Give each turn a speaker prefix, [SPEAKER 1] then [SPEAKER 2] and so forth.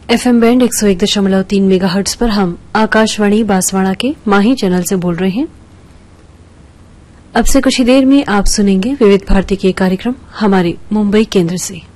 [SPEAKER 1] FM band 101.3 megahertz पर हम आकाशवाणी बांसवाड़ा के माही चैनल से बोल रहे हैं। अब से कुछ ही देर में आप सुनेंगे विविध भारती के कार्यक्रम हमारे मुंबई केंद्र से।